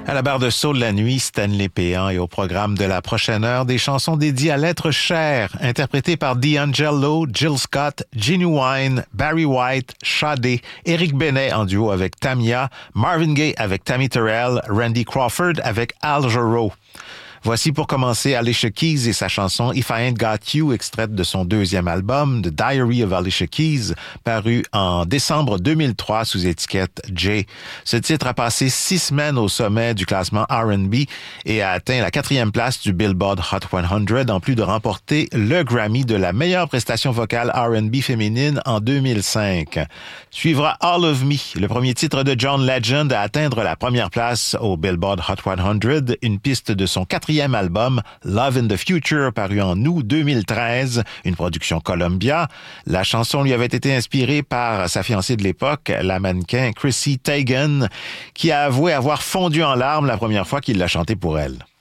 À la barre de soul la nuit, Stanley Péan et au programme de la prochaine heure, des chansons dédiées à l'être cher, interprétées par D'Angelo, Jill Scott, Genuine, Barry White, Sade, Eric Benet en duo avec Tamia, Marvin Gaye avec Tammy Terrell, Randy Crawford avec Al Jarreau. Voici pour commencer Alicia Keys et sa chanson If I Ain't Got You, extraite de son deuxième album, The Diary of Alicia Keys, paru en décembre 2003 sous étiquette J. Ce titre a passé 6 semaines au sommet du classement R&B et a atteint la 4e place du Billboard Hot 100, en plus de remporter le Grammy de la meilleure prestation vocale R&B féminine en 2005. Suivra All of Me, le premier titre de John Legend à atteindre la première place au Billboard Hot 100, une piste de son 4e album Love in the Future, paru en août 2013, une production Columbia. La chanson lui avait été inspirée par sa fiancée de l'époque, la mannequin Chrissy Teigen, qui a avoué avoir fondu en larmes la première fois qu'il l'a chantée pour elle.